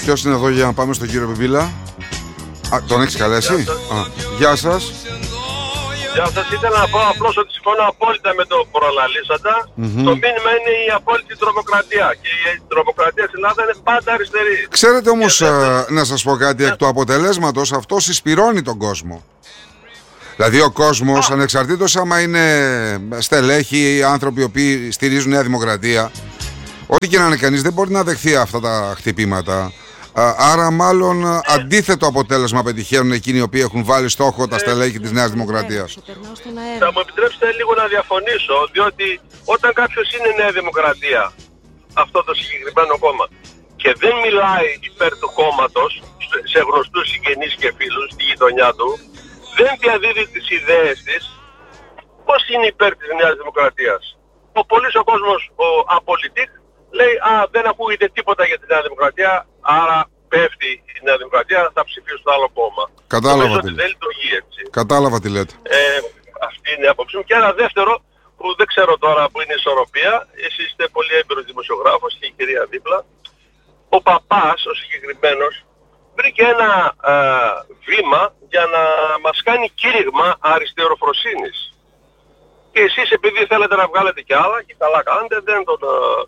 Ποιος είναι εδώ για να πάμε στον κύριο Μπιμπίλα? Τον έχεις καλέσει? Γεια σας. Γεια σας, ήθελα να πω απλώς ότι συμφωνώ απόλυτα με το προλαλήσαντα. Το μήνυμα είναι η απόλυτη τρομοκρατία. Και η τρομοκρατία στην Ελλάδα είναι πάντα αριστερή. Ξέρετε όμως, να σας πω κάτι, εκ του αποτελέσματος αυτό συσπυρώνει τον κόσμο. Δηλαδή ο κόσμος, ανεξαρτήτως άμα είναι στελέχοι, άνθρωποι οι οποίοι στηρίζουν Νέα Δημοκρατία, ό,τι και να είναι κανείς δεν μπορεί να δεχθεί αυτά τα χτυπήματα. Άρα μάλλον αντίθετο αποτέλεσμα πετυχαίνουν εκείνοι οι οποίοι έχουν βάλει στόχο τα στελέχη της Νέας Δημοκρατίας. Θα μου επιτρέψετε λίγο να διαφωνήσω, διότι όταν κάποιος είναι Νέα Δημοκρατία, αυτό το συγκεκριμένο κόμμα, και δεν μιλάει υπέρ του κόμματος σε γνωστούς συγγενείς και φίλους στη γειτονιά του, δεν διαδίδει τις ιδέες της, πώς είναι υπέρ της Νέας Δημοκρατίας? Ο πολύς ο κόσμος, ο απολυτικ, λέει δεν ακούγεται τίποτα για τη Νέα Δημοκρατία, άρα πέφτει η Νέα Δημοκρατία, θα ψηφίσει το άλλο κόμμα. Κατάλαβα τι λέτε. Δεν λειτουργεί έτσι. Κατάλαβα τι λέτε. Αυτή είναι η άποψή μου. Και ένα δεύτερο που δεν ξέρω τώρα που είναι η ισορροπία, εσείς είστε πολύ έμπειρος δημοσιογράφος και η κυρία δίπλα. Ο παπάς, ο συγκεκριμένος, βρήκε ένα βήμα για να μας κάνει κήρυγμα αριστεροφροσύνης. Και εσείς επειδή θέλετε να βγάλετε κι άλλα και καλά κάνετε, δεν τον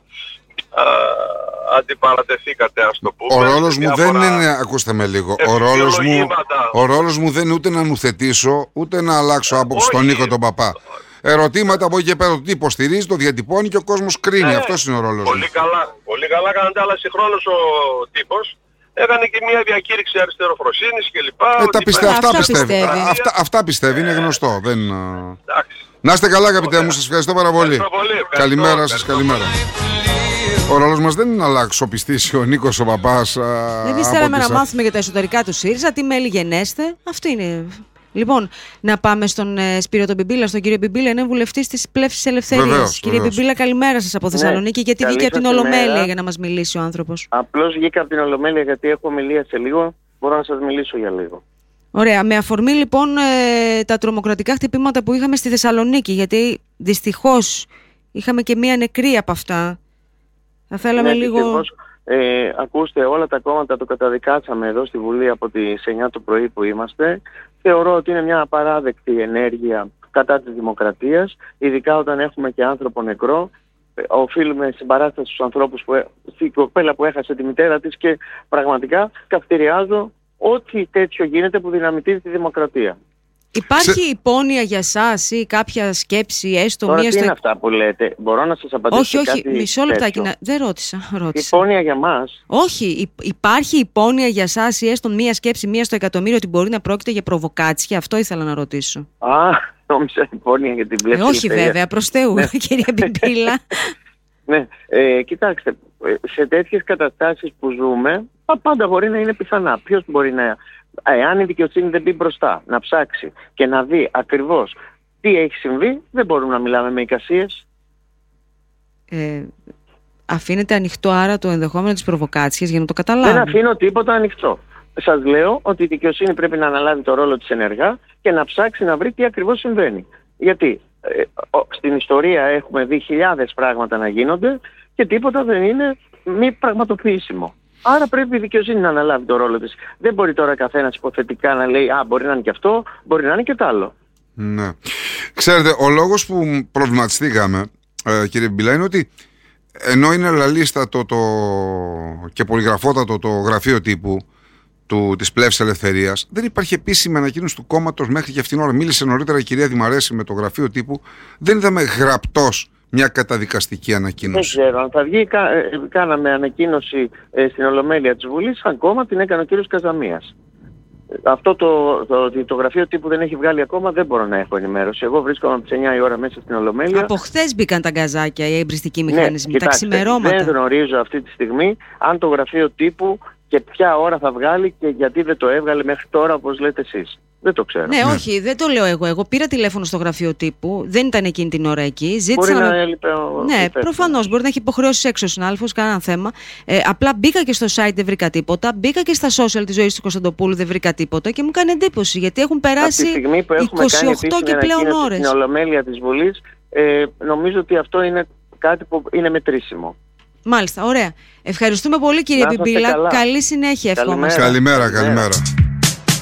αντιπαρατεθήκατε, ας το πούμε. Ο ρόλος μου δεν είναι, ακούστε με λίγο, ο ρόλος μου δεν είναι ούτε να νουθετήσω, ούτε να αλλάξω άποψη στον Νίκο τον παπά. Ερωτήματα από εκεί και πέρα, τι υποστηρίζει, το διατυπώνει και ο κόσμος κρίνει. Αυτός είναι ο ρόλος μου. Πολύ καλά κάνετε, αλλά συγχρόνως ο τύπος έκανε και μια διακήρυξη αριστεροφροσύνης κλπ. Αυτά πιστεύει, είναι γνωστό. Να είστε καλά, αγαπητέ μου, σας ευχαριστώ πάρα πολύ. Καλημέρα σας, καλημέρα. Ο ρόλος μας δεν είναι να αλλάξει ο πιστής ο Νίκος ο παπάς. Εμείς θέλαμε να μάθουμε για τα εσωτερικά του ΣΥΡΙΖΑ, τι μέλη γενέστε. Αυτή είναι. Λοιπόν, να πάμε στον Σπύρο τον Μπιμπίλα, στον κύριο Μπιμπίλα, είναι βουλευτής της Πλεύσης Ελευθερίας. Κύριε Μπιμπίλα, καλημέρα σας από Θεσσαλονίκη. Γιατί βγήκε από την Ολομέλεια για να μας μιλήσει ο άνθρωπος? Απλώς βγήκα από την Ολομέλεια γιατί έχω ομιλία σε λίγο. Μπορώ να σας μιλήσω για λίγο. Ωραία. Με αφορμή λοιπόν τα τρομοκρατικά χτυπήματα που είχαμε στη Θεσσαλονίκη, γιατί δυστυχώς είχαμε και μία νεκρή από αυτά. Θα θέλαμε λίγο... Ακούστε, όλα τα κόμματα το καταδικάσαμε εδώ στη Βουλή από τις 9 το πρωί που είμαστε. Θεωρώ ότι είναι μια απαράδεκτη ενέργεια κατά της δημοκρατίας, ειδικά όταν έχουμε και άνθρωπο νεκρό. Οφείλουμε συμπαράσταση στους ανθρώπους, στην κοπέλα που έχασε τη μητέρα της, και πραγματικά καυτηριάζω ό,τι τέτοιο γίνεται που δυναμητίζει τη δημοκρατία. Υπάρχει υπόνοια για σας ή κάποια σκέψη, έστω τώρα μία... τι είναι αυτά που λέτε? Μπορώ να σας απαντήσω? Όχι, μισό λεπτάκι. Δεν ρώτησα. Υπόνοια για μας? Όχι, υπάρχει υπόνοια για σας ή έστω μία σκέψη, μία στο εκατομμύριο, ότι μπορεί να πρόκειται για προβοκάτσια? Αυτό ήθελα να ρωτήσω. Νόμιζα υπόνοια για την Πλεύση. Όχι βέβαια, προς Θεού, κυρία Μπιμπίλα. Ναι, κοιτάξτε, σε τέτοιες καταστάσεις που ζούμε, πάντα μπορεί να είναι πιθανά. Ποιος μπορεί να... Εάν η δικαιοσύνη δεν μπει μπροστά, να ψάξει και να δει ακριβώς τι έχει συμβεί, δεν μπορούμε να μιλάμε με εικασίες. Αφήνετε ανοιχτό άρα το ενδεχόμενο της προβοκάτσιας για να το καταλάβουμε? Δεν αφήνω τίποτα ανοιχτό. Σας λέω ότι η δικαιοσύνη πρέπει να αναλάβει το ρόλο της ενεργά και να ψάξει να βρει τι ακριβώς συμβαίνει. Γιατί στην ιστορία έχουμε δει χιλιάδες πράγματα να γίνονται και τίποτα δεν είναι μη πραγματοποιήσιμο. Άρα πρέπει η δικαιοσύνη να αναλάβει το ρόλο της. Δεν μπορεί τώρα καθένας υποθετικά να λέει μπορεί να είναι και αυτό, μπορεί να είναι και το άλλο. Ναι. Ξέρετε, ο λόγος που προβληματιστήκαμε, κύριε Μπιμπίλα, είναι ότι ενώ είναι λαλίστατο και πολυγραφότατο το γραφείο τύπου της Πλεύσης Ελευθερίας, δεν υπάρχει επίσημη ανακοίνωση του κόμματος μέχρι και αυτήν την ώρα. Μίλησε νωρίτερα η κυρία Δημαρέση με το γραφείο τύπου. Δεν είδαμε γραπτός μια καταδικαστική ανακοίνωση. Δεν ξέρω αν θα βγει. Κάναμε ανακοίνωση στην Ολομέλεια της Βουλής. Σαν κόμμα την έκανε ο κύριος Καζαμίας. Αυτό το γραφείο τύπου δεν έχει βγάλει ακόμα, δεν μπορώ να έχω ενημέρωση. Εγώ βρίσκομαι από τις 9 η ώρα μέσα στην Ολομέλεια. Από χθες μπήκαν τα γκαζάκια, οι εμπριστικοί μηχανισμοί, τα ξημερώματα. Δεν γνωρίζω αυτή τη στιγμή αν το γραφείο τύπου και ποια ώρα θα βγάλει και γιατί δεν το έβγαλε μέχρι τώρα, όπως λέτε εσείς. Δεν το ξέρω. Ναι, όχι, δεν το λέω εγώ. Εγώ πήρα τηλέφωνο στο γραφείο τύπου, δεν ήταν εκείνη την ώρα εκεί. Μπορεί να έλειπε ναι, προφανώς. Μπορεί να έχει υποχρεώσει έξω ο συνάδελφος, κανένα θέμα. Απλά μπήκα και στο site, δεν βρήκα τίποτα. Μπήκα και στα social της ζωής του Κωνσταντοπούλου, δεν βρήκα τίποτα και μου κάνει εντύπωση γιατί έχουν περάσει 28 και πλέον ώρες. Στην Ολομέλεια της Βουλής, νομίζω ότι αυτό είναι κάτι που είναι μετρήσιμο. Μάλιστα, ωραία. Ευχαριστούμε πολύ κύριε Μπιμπίλα. Καλή συνέχεια ευχόμαστε. Καλημέρα.